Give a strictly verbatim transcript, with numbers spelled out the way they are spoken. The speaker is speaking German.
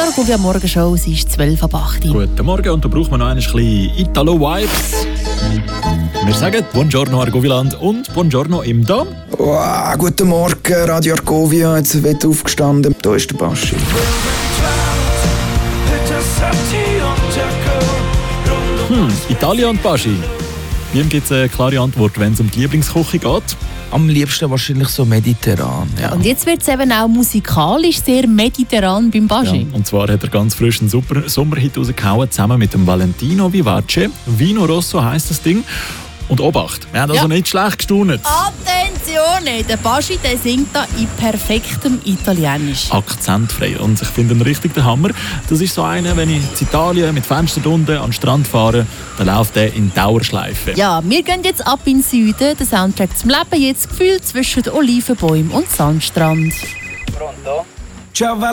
Argovia Morgenshow, es ist zwölf ab acht. Guten Morgen, und da braucht man noch ein bisschen Italo-Vibes. Wir sagen Buongiorno Argoviland und Buongiorno im Dom. Wow, guten Morgen, Radio Argovia, jetzt wird aufgestanden. Da ist der Baschi. Hm, Italien und Baschi. Wem gibt es eine klare Antwort, wenn es um die Lieblingsküche geht? Am liebsten wahrscheinlich so mediterran. Ja. Und jetzt wird es eben auch musikalisch sehr mediterran beim Baschi. Ja, und zwar hat er ganz frisch einen super Sommerhit rausgehauen, zusammen mit dem Valentino Vivace. Vino Rosso heisst das Ding. Und Obacht, wir haben also Ja. nicht schlecht gestaunt. Attenzione, der Baschi der singt da in perfektem Italienisch. Akzentfrei. Und ich finde ihn richtig der Hammer. Das ist so einer, wenn ich in Italien mit Fenstern unten an den Strand fahre, dann läuft der in Dauerschleife. Ja, wir gehen jetzt ab in den Süden. Der Soundtrack zum Leben jetzt gefühlt zwischen Olivenbäumen und Sandstrand. Ciao,